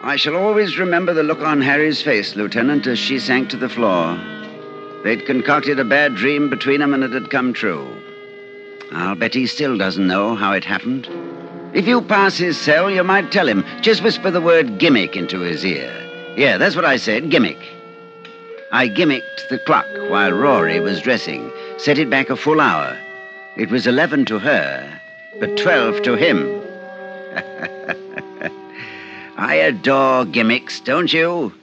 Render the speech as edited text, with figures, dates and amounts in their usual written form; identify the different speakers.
Speaker 1: I shall always remember the look on Harry's face, Lieutenant, as she sank to the floor. They'd concocted a bad dream between them and it had come true. I'll bet he still doesn't know how it happened. If you pass his cell, you might tell him. Just whisper the word gimmick into his ear. Yeah, that's what I said, gimmick. I gimmicked the clock while Rory was dressing, set it back a full hour. It was 11 to her, but 12 to him. I adore gimmicks, don't you?